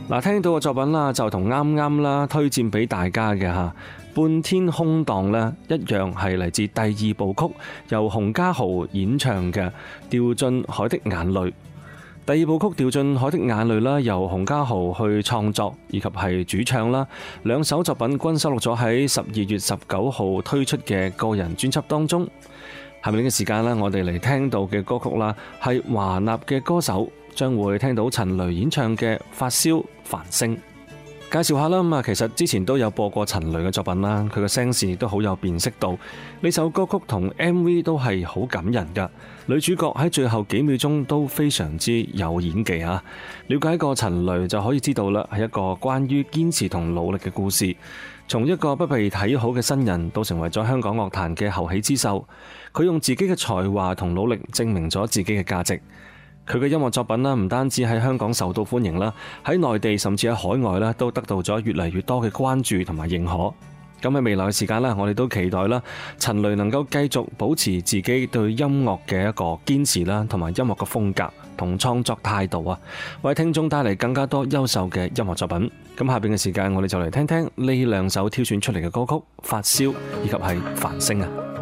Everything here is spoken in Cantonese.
嗱，聽到嘅作品啦，就同啱啱啦推薦俾大家嘅嚇半天空檔咧一樣，係嚟自第二部曲，由洪嘉豪演唱嘅《掉進海的眼淚》。第二部曲《掉進海的眼淚》啦，由洪嘉豪去創作以及係主唱啦，兩首作品均收錄咗喺12月19號推出嘅個人專輯當中。下面呢個時間呢，我哋嚟聽到嘅歌曲啦，係華納嘅歌手，將會聽到陳雷演唱嘅《發燒繁星》。介紹下啦，咁啊，其實之前都有播過陳雷嘅作品啦，佢嘅聲線亦都好有辨識度。呢首歌曲同 MV 都係好感人㗎，女主角喺最後幾秒鐘都非常之有演技啊！了解過陳雷就可以知道啦，係一個關於堅持同努力嘅故事。從一個不被睇好嘅新人，到成為咗香港樂壇嘅後起之秀，佢用自己嘅才華同努力證明咗自己嘅價值。佢嘅音樂作品啦，唔單止喺香港受到歡迎啦，喺內地甚至喺海外啦，都得到咗越嚟越多嘅關注同埋認可。咁喺未來嘅時間啦，我哋都期待啦，陳雷能夠繼續保持自己對音樂嘅一個堅持啦，同埋音樂嘅風格同創作態度啊，為聽眾帶嚟更加多優秀嘅音樂作品。咁下邊嘅時間，我哋就嚟聽聽呢兩首挑選出嚟嘅歌曲《發燒》以及係《繁星》啊。